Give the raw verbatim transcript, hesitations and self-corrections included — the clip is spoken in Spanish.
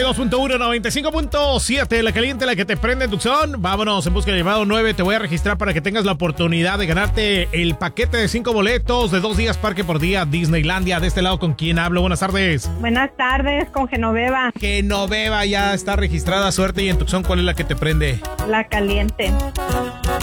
dos punto uno, noventa y cinco punto siete, la caliente, la que te prende en Tucson. Vámonos en busca del llevado nueve. Te voy a registrar para que tengas la oportunidad de ganarte el paquete de cinco boletos de dos días parque por día Disneylandia. De este lado, ¿con quién hablo? Buenas tardes. Buenas tardes, con Genoveva. Genoveva ya está registrada. Suerte. Y en Tucson, ¿cuál es la que te prende? La caliente.